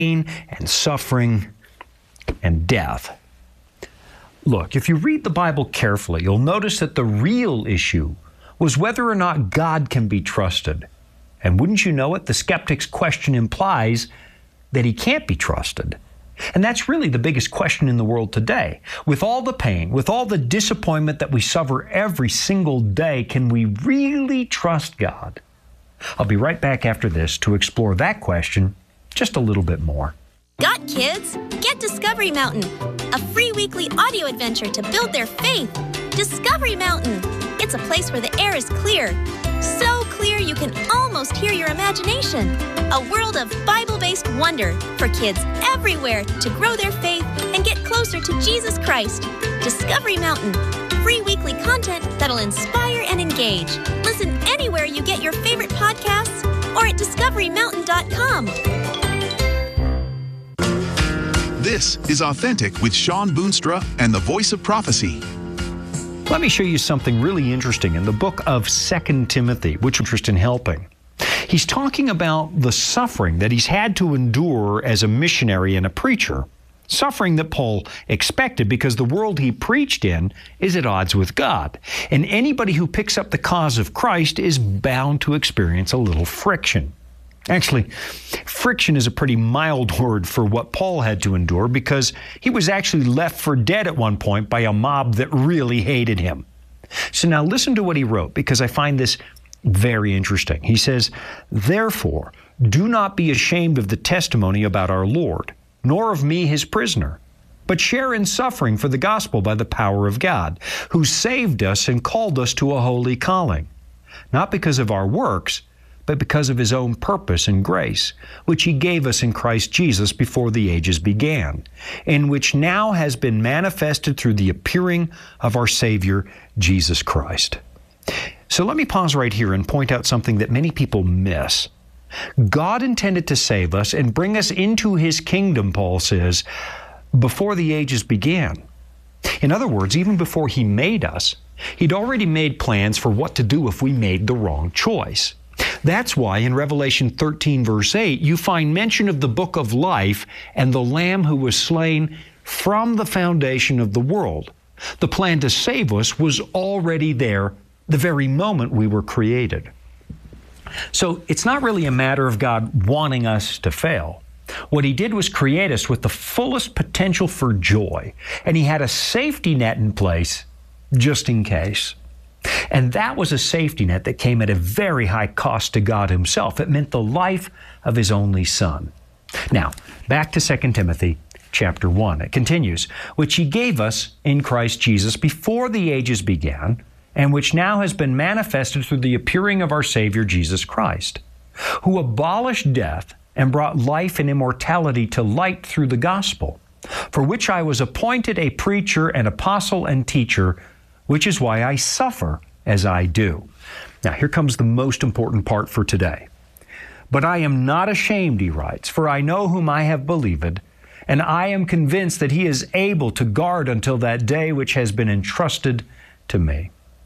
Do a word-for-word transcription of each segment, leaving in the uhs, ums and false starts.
and suffering and death. Look, if you read the Bible carefully, you'll notice that the real issue was whether or not God can be trusted. And wouldn't you know it, the skeptic's question implies that he can't be trusted. And that's really the biggest question in the world today. With all the pain, with all the disappointment that we suffer every single day, can we really trust God? I'll be right back after this to explore that question just a little bit more. Got kids? Get Discovery Mountain, a free weekly audio adventure to build their faith. Discovery Mountain. It's a place where the air is clear. So clear you can almost hear your imagination. A world of Bible-based wonder for kids everywhere to grow their faith and get closer to Jesus Christ. Discovery Mountain. Free weekly content that'll inspire and engage. Listen anywhere you get your favorite podcasts or at discovery mountain dot com. This is Authentic with Shawn Boonstra and the Voice of Prophecy. Let me show you something really interesting in the book of Second Timothy, which is interested in helping. He's talking about the suffering that he's had to endure as a missionary and a preacher. Suffering that Paul expected because the world he preached in is at odds with God. And anybody who picks up the cause of Christ is bound to experience a little friction. Actually, friction is a pretty mild word for what Paul had to endure because he was actually left for dead at one point by a mob that really hated him. So now listen to what he wrote because I find this very interesting. He says, "Therefore, do not be ashamed of the testimony about our Lord, nor of me his prisoner, but share in suffering for the gospel by the power of God, who saved us and called us to a holy calling, not because of our works, but because of his own purpose and grace, which he gave us in Christ Jesus before the ages began, and which now has been manifested through the appearing of our Savior, Jesus Christ." So let me pause right here and point out something that many people miss. God intended to save us and bring us into his kingdom, Paul says, before the ages began. In other words, even before he made us, he'd already made plans for what to do if we made the wrong choice. That's why in Revelation thirteen, verse eight, you find mention of the book of life and the Lamb who was slain from the foundation of the world. The plan to save us was already there the very moment we were created. So it's not really a matter of God wanting us to fail. What he did was create us with the fullest potential for joy, and he had a safety net in place just in case. And that was a safety net that came at a very high cost to God himself. It meant the life of his only Son. Now, back to Second Timothy chapter one. It continues, "Which he gave us in Christ Jesus before the ages began, and which now has been manifested through the appearing of our Savior Jesus Christ, who abolished death and brought life and immortality to light through the gospel, for which I was appointed a preacher and apostle and teacher, which is why I suffer as I do." Now, here comes the most important part for today. "But I am not ashamed," he writes, "for I know whom I have believed, and I am convinced that he is able to guard until that day which has been entrusted to me."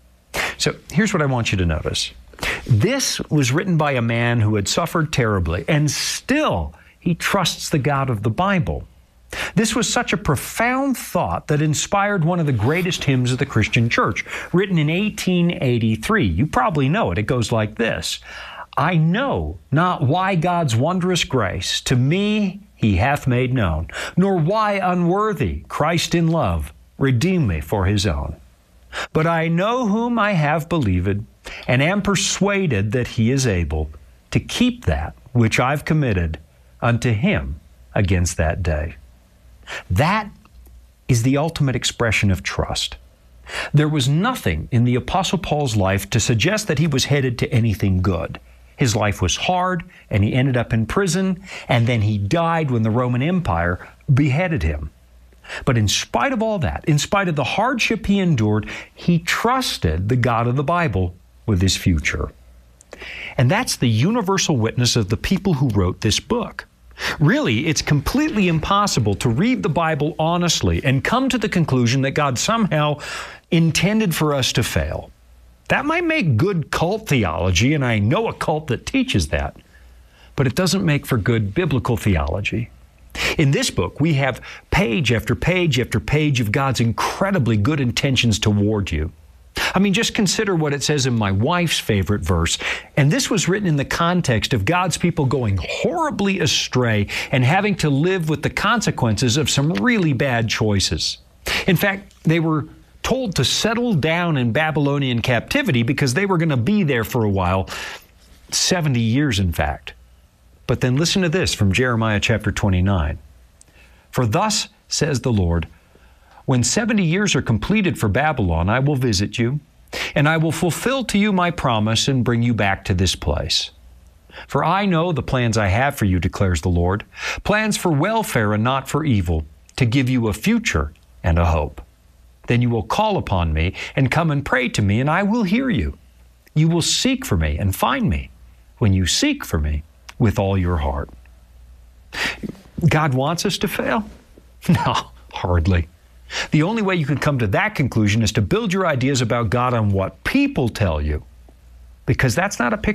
So here's what I want you to notice. This was written by a man who had suffered terribly, and still he trusts the God of the Bible. This was such a profound thought that inspired one of the greatest hymns of the Christian church, written in eighteen eighty-three. You probably know it. It goes like this: "I know not why God's wondrous grace to me he hath made known, nor why unworthy Christ in love redeemed me for his own. But I know whom I have believed, and am persuaded that he is able to keep that which I've committed unto him against that day." That is the ultimate expression of trust. There was nothing in the Apostle Paul's life to suggest that he was headed to anything good. His life was hard, and he ended up in prison, and then he died when the Roman Empire beheaded him. But in spite of all that, in spite of the hardship he endured, he trusted the God of the Bible with his future. And that's the universal witness of the people who wrote this book. Really, it's completely impossible to read the Bible honestly and come to the conclusion that God somehow intended for us to fail. That might make good cult theology, and I know a cult that teaches that, but it doesn't make for good biblical theology. In this book, we have page after page after page of God's incredibly good intentions toward you. I mean, just consider what it says in my wife's favorite verse. And this was written in the context of God's people going horribly astray and having to live with the consequences of some really bad choices. In fact, they were told to settle down in Babylonian captivity because they were going to be there for a while, seventy years in fact. But then listen to this from Jeremiah chapter twenty-nine. For thus says the Lord, when seventy years are completed for Babylon, I will visit you, and I will fulfill to you my promise and bring you back to this place. For I know the plans I have for you, declares the Lord, plans for welfare and not for evil, to give you a future and a hope. Then you will call upon me and come and pray to me, and I will hear you. You will seek for me and find me when you seek for me with all your heart. God wants us to fail? No, hardly. The only way you can come to that conclusion is to build your ideas about God on what people tell you, because that's not a picture